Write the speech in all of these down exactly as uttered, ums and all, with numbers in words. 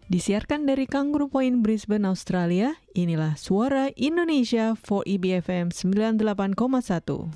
Disiarkan dari Kangaroo Point, Brisbane, Australia, inilah Suara Indonesia for E B F M sembilan puluh delapan koma satu.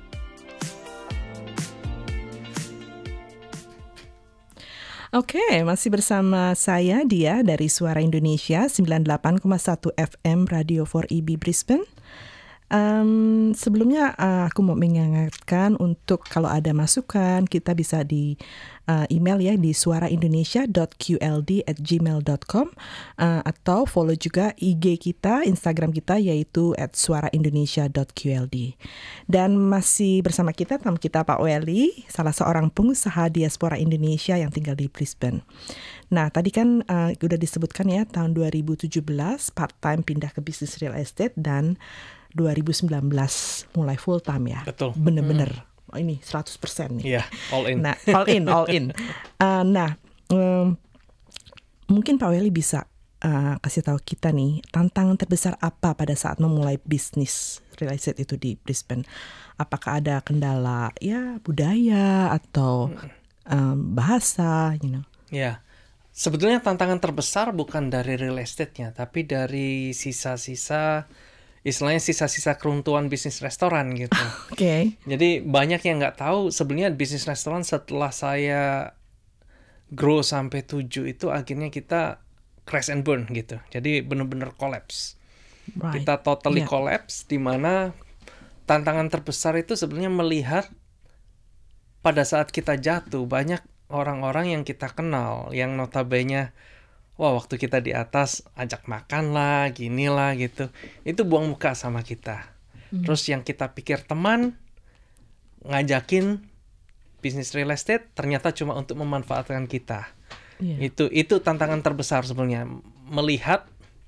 Oke, masih bersama saya Dia dari Suara Indonesia sembilan puluh delapan koma satu F M Radio for E B Brisbane. Um, sebelumnya uh, aku mau mengingatkan untuk kalau ada masukan kita bisa di uh, email ya di suaraindonesia dot q l d at gmail dot com uh, atau follow juga I G kita, Instagram kita yaitu at suaraindonesia dot q l d. Dan masih bersama kita tamu kita Pak Welly, salah seorang pengusaha diaspora Indonesia yang tinggal di Brisbane. Nah, tadi kan uh, udah disebutkan ya tahun dua ribu tujuh belas part-time pindah ke bisnis real estate dan dua ribu sembilan belas mulai full time ya. Betul. Bener-bener. Hmm. Oh, ini seratus persen nih. Iya, yeah, all in. Nah, all in, all in. Uh, nah, um, mungkin Pak Welly bisa uh, kasih tahu kita nih tantangan terbesar apa pada saat memulai bisnis real estate itu di Brisbane. Apakah ada kendala ya budaya atau um, bahasa, you know? Ya, yeah. Sebetulnya tantangan terbesar bukan dari real estate-nya, tapi dari sisa-sisa istilahnya sisa-sisa keruntuhan bisnis restoran gitu. Oke. Okay. Jadi banyak yang nggak tahu sebenarnya bisnis restoran setelah saya grow sampai tujuh itu akhirnya kita crash and burn gitu. Jadi benar-benar collapse. Right. Kita totally yeah. collapse, di mana tantangan terbesar itu sebenarnya melihat pada saat kita jatuh banyak orang-orang yang kita kenal yang notabene wah waktu kita di atas ajak makan lah, gini lah gitu. Itu buang muka sama kita. Hmm. Terus yang kita pikir teman, ngajakin bisnis real estate, ternyata cuma untuk memanfaatkan kita. Yeah. Itu itu tantangan terbesar sebenarnya. Melihat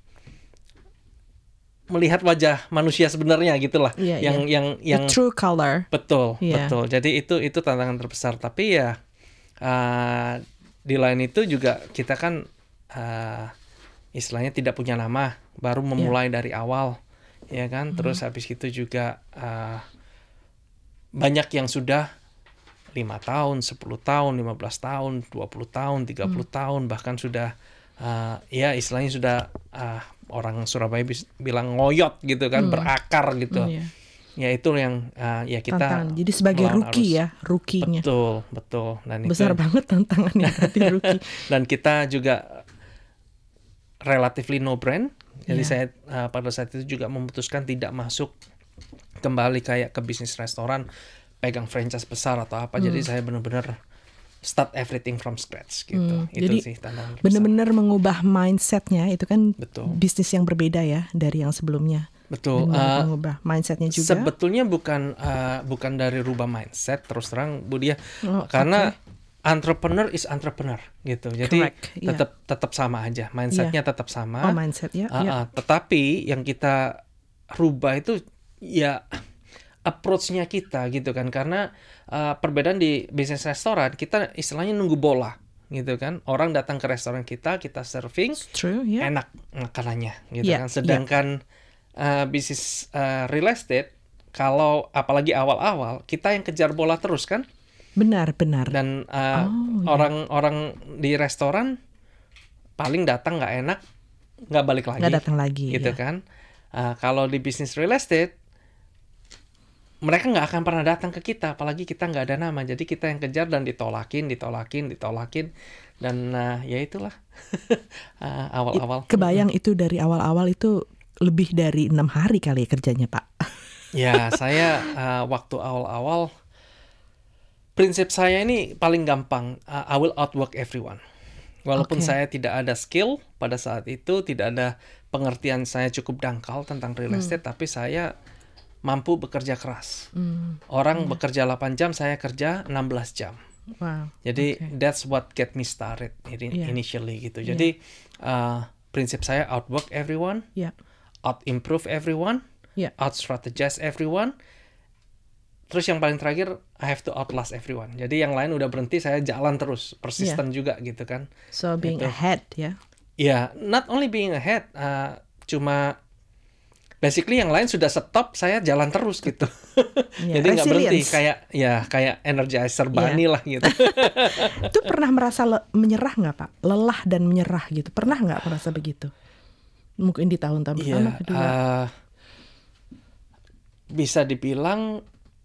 melihat wajah manusia sebenarnya gitulah. Yeah, yang, yeah. yang yang The true color. Betul, yeah. betul. Jadi itu itu tantangan terbesar. Tapi ya uh, di lain itu juga kita kan Uh, istilahnya tidak punya nama, baru memulai yeah. dari awal, ya kan. Mm-hmm. Terus habis itu juga uh, banyak yang sudah lima tahun, sepuluh tahun, lima belas tahun, dua puluh tahun, tiga puluh mm. tahun, bahkan sudah uh, ya istilahnya sudah uh, orang Surabaya bis- bilang ngoyot gitu kan, mm. berakar gitu. Mm, yeah. Ya itu yang uh, ya kita tantangan. Jadi sebagai rookie ya, rookie-nya. Betul, betul. Dan besar itu, banget tantangannya berarti rookie. Dan kita juga relatively no brand. Jadi yeah. saya uh, pada saat itu juga memutuskan tidak masuk kembali kayak ke bisnis restoran, pegang franchise besar atau apa. Hmm. Jadi saya benar-benar start everything from scratch gitu. Hmm. Itu Jadi sih tantangan. Benar-benar mengubah mindsetnya itu kan. Betul. Bisnis yang berbeda ya dari yang sebelumnya. Betul. Uh, mengubah mindsetnya juga. Sebetulnya bukan uh, bukan dari rubah mindset terus terang Bu Dia, oh, karena okay. entrepreneur is entrepreneur gitu. Jadi Correct, yeah. tetap tetap sama aja, mindsetnya yeah. tetap sama. Oh, mindset ya. Yeah, uh, yeah. uh, tetapi yang kita rubah itu ya approach-nya kita gitu kan. Karena uh, perbedaan di bisnis restoran, kita istilahnya nunggu bola gitu kan. Orang datang ke restoran kita, kita serving, true, yeah. enak makanannya gitu yeah, kan. Sedangkan yeah. uh, bisnis uh, real estate, kalau apalagi awal-awal, kita yang kejar bola terus kan. Benar, benar. Dan uh, oh, orang-orang yeah. di restoran paling datang nggak enak, nggak balik lagi. Nggak datang lagi. Gitu ya. kan. Uh, kalau di bisnis real estate, mereka nggak akan pernah datang ke kita, apalagi kita nggak ada nama. Jadi kita yang kejar dan ditolakin, ditolakin, ditolakin. Dan uh, ya itulah uh, awal-awal. Kebayang itu dari awal-awal itu lebih dari enam hari kali ya kerjanya Pak. Ya, saya uh, waktu awal-awal, prinsip saya ini paling gampang, uh, I will outwork everyone. Walaupun okay. saya tidak ada skill pada saat itu, tidak ada pengertian saya cukup dangkal tentang real estate, hmm. tapi saya mampu bekerja keras. Hmm. Orang yeah. bekerja delapan jam, saya kerja enam belas jam. Wow. Jadi okay. that's what get me started initially yeah. gitu. Jadi yeah. uh, prinsip saya outwork everyone, yeah. out improve everyone, yeah. out strategize everyone. Terus yang paling terakhir, I have to outlast everyone. Jadi yang lain udah berhenti, saya jalan terus, persisten yeah. juga gitu kan. So being gitu. ahead ya. Yeah? Ya, yeah, not only being ahead, uh, cuma basically yang lain sudah stop, saya jalan terus gitu. Yeah, Jadi nggak berhenti, resilience. kayak ya kayak energizer bunny Yeah. lah gitu. Itu pernah merasa le- menyerah nggak Pak? Lelah dan menyerah gitu. Pernah nggak merasa begitu? Mungkin di tahun-tahun pertama, Iya, kedua. uh, bisa dibilang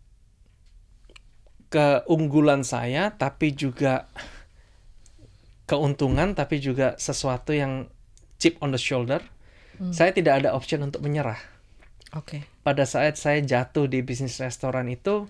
keunggulan saya, tapi juga keuntungan, tapi juga sesuatu yang chip on the shoulder. Hmm. Saya tidak ada option untuk menyerah. Oke. Okay. Pada saat saya jatuh di bisnis restoran itu,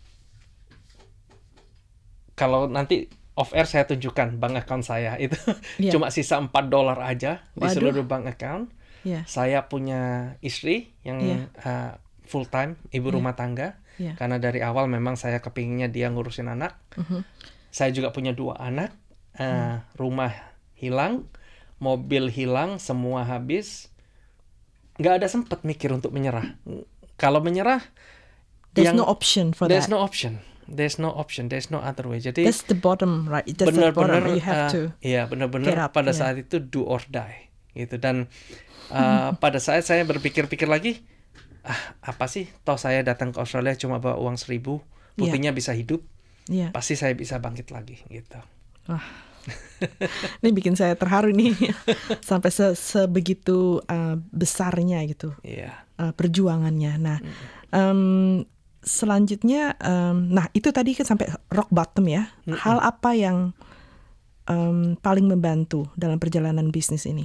kalau nanti off air saya tunjukkan bank account saya itu yeah. cuma sisa empat dolar aja. Waduh. Di seluruh bank account. Yeah. Saya punya istri yang yeah. uh, full time, ibu yeah. rumah tangga. Yeah. Karena dari awal memang saya kepinginnya dia ngurusin anak. Uh-huh. Saya juga punya dua anak. Uh, hmm. Rumah hilang, mobil hilang, semua habis. Nggak ada sempat mikir untuk menyerah. Kalau menyerah, there's yang, no option for there's that. no option. There's no option. There's no other way. Jadi that's the bottom, right? That's benar-benar, the bottom. You have uh, to. Iya, benar-benar pada yeah. saat itu do or die, gitu. Dan uh, pada saat saya berpikir-pikir lagi, ah apa sih? Toh saya datang ke Australia cuma bawa uang seribu, buktinya yeah. bisa hidup. Yeah. Pasti saya bisa bangkit lagi, gitu. Wah. Ini bikin saya terharu nih sampai se sebegitu uh, besarnya gitu yeah. uh, perjuangannya. Nah um, selanjutnya, um, nah itu tadi kan sampai rock bottom ya. Mm-mm. Hal apa yang um, paling membantu dalam perjalanan bisnis ini?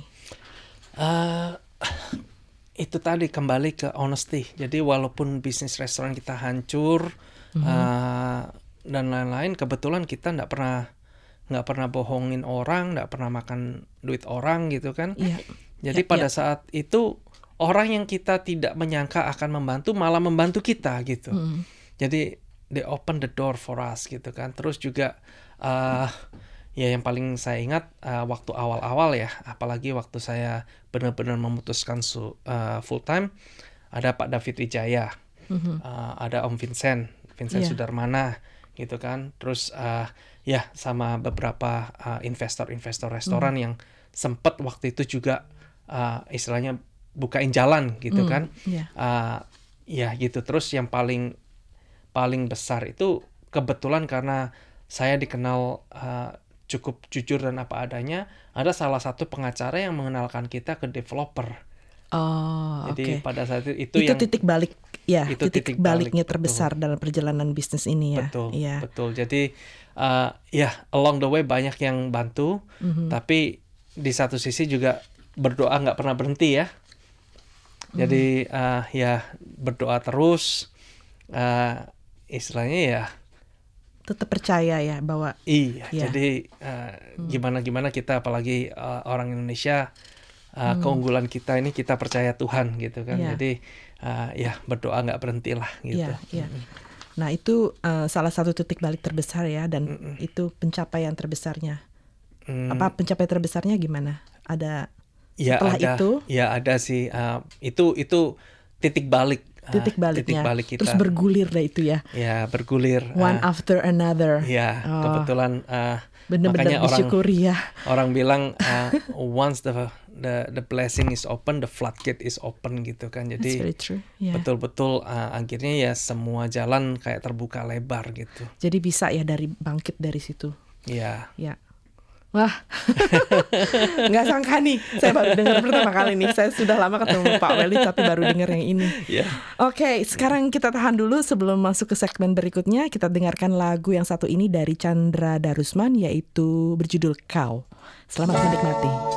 Uh, itu tadi kembali ke honesty. Jadi walaupun bisnis restoran kita hancur mm-hmm. uh, dan lain-lain, kebetulan kita nggak pernah nggak pernah bohongin orang, nggak pernah makan duit orang gitu kan. Yeah. Jadi yeah, pada yeah. saat itu orang yang kita tidak menyangka akan membantu malah membantu kita gitu. Mm. Jadi they open the door for us gitu kan. Terus juga uh, ya yang paling saya ingat uh, waktu awal-awal ya, apalagi waktu saya benar-benar memutuskan su- uh, full time, ada Pak David Wijaya, mm-hmm. uh, ada Om Vincent, Vincent yeah. Sudarmana gitu kan. Terus uh, ya sama beberapa uh, investor-investor restoran mm. yang sempat waktu itu juga uh, istilahnya bukain jalan gitu mm. kan. Yeah. Uh, ya gitu. Terus yang paling paling besar itu kebetulan karena saya dikenal uh, cukup jujur dan apa adanya, ada salah satu pengacara yang mengenalkan kita ke developer. Oh, Jadi okay. pada saat itu itu, itu yang titik balik ya, itu titik, titik baliknya balik, terbesar betul. Dalam perjalanan bisnis ini ya. Betul, ya. betul. Jadi uh, ya along the way banyak yang bantu, mm-hmm. tapi di satu sisi juga berdoa nggak pernah berhenti ya. Jadi mm. uh, ya berdoa terus, uh, istilahnya ya. Tetap percaya ya bahwa. Iya. Ya. Jadi uh, mm. gimana gimana kita apalagi uh, orang Indonesia. Uh, hmm. keunggulan kita ini kita percaya Tuhan gitu kan. Yeah. Jadi uh, ya berdoa nggak berhenti lah gitu. Yeah, yeah. Mm-hmm. Nah itu uh, salah satu titik balik terbesar ya, dan Mm-mm. itu pencapaian terbesarnya. Mm. Apa pencapaian terbesarnya gimana? Ada ya, setelah ada, itu? Ya ada sih. Uh, itu itu titik balik. Titik baliknya. Titik balik kita. Terus bergulir dah itu ya. Ya bergulir. One uh, after another. Ya oh. kebetulan. Uh, Benar-benar disyukuri ya. Orang bilang uh, once the the the blessing is open, the floodgate is open gitu kan. Jadi yeah. betul-betul uh, akhirnya ya semua jalan kayak terbuka lebar gitu. Jadi bisa ya dari bangkit dari situ. Iya. Yeah. Ya. Wah, nggak sangka nih, saya baru dengar pertama kali nih. Saya sudah lama ketemu Pak Welly tapi baru dengar yang ini. Yeah. Oke, okay, sekarang kita tahan dulu sebelum masuk ke segmen berikutnya. Kita dengarkan lagu yang satu ini dari Chandra Darusman, yaitu berjudul Kau. Selamat menikmati.